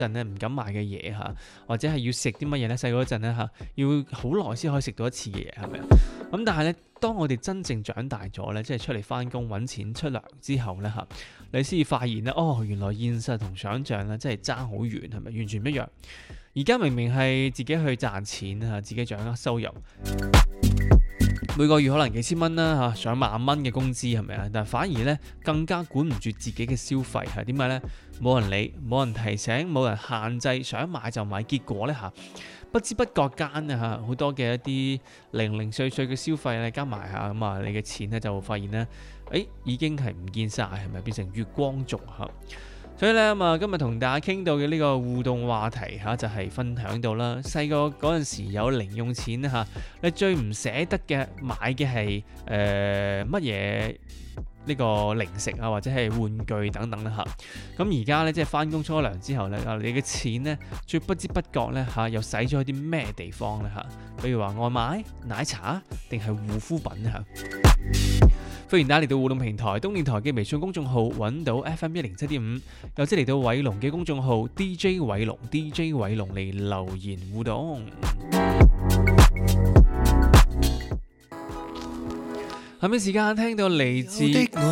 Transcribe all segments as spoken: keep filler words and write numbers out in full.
陣咧唔敢買嘅嘢嚇，或者係要食啲乜嘢咧？細個嗰陣咧嚇，要好耐先可以食到一次嘅嘢，係咪啊？咁但係咧，當我哋真正長大咗咧，即係出嚟翻工揾錢出糧之後咧嚇，你先至發現咧，哦，原來現實同想像咧真係爭好遠，係咪？完全唔一樣。而家明明係自己去賺錢啊，自己掌握收入。每個月可能幾千蚊啦嚇，上萬蚊嘅工資係咪啊？但反而咧更加管唔住自己嘅消費係點解咧？冇人理，冇人提醒，冇人限制，想買就買。結果咧嚇，不知不覺間啊嚇，好多嘅一啲零零碎碎嘅消費咧加埋下咁啊，你嘅錢咧就發現咧，誒已經係唔見晒，係咪變成月光族嚇？所以咧咁啊，今日同大家傾到嘅呢個互動話題嚇，就係分享到啦。細個嗰陣時有零用錢嚇，你最唔捨得嘅買嘅係誒乜嘢？呢個零食啊，或者係玩具等等啦嚇。咁而家咧，即係翻工出咗糧之後咧，啊，你嘅錢咧，最不知不覺咧嚇，又使咗去啲咩地方咧嚇？比如話外賣、奶茶定係護膚品嚇？歡迎大家嚟到互動平台東電台嘅微信公眾號揾到 F M 一零七點五，又或者嚟到偉龍嘅公眾號 D J 偉龍 D J 偉龍嚟留言互動。下面時間聽到嚟自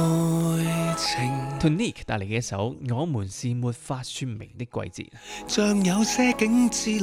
Tonique 帶嚟嘅一首《我們是沒法說明的季節》。